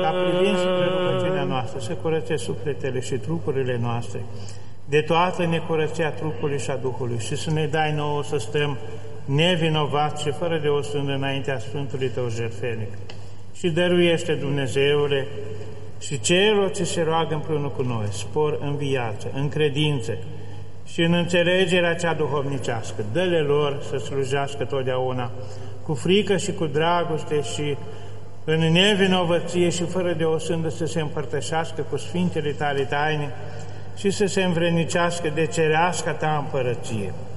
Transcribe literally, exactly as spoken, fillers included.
ca privind spre rugăciunea noastră, să curățe sufletele și trupurile noastre de toată necurăția trupului și a Duhului și să ne dai nouă să stăm nevinovați și fără de o sândă înaintea Sfântului Tău jertfenic. Și dăruiește, Dumnezeule, și celor ce se roagă împreună cu noi spor în viață, în credință și în înțelegerea cea duhovnicească. Dă-le lor să slujească totdeauna cu frică și cu dragoste și în nevinovăție și fără de o sândă să se împărtășească cu Sfintele Tale taine și să se învrednicească de cerească Ta împărăție.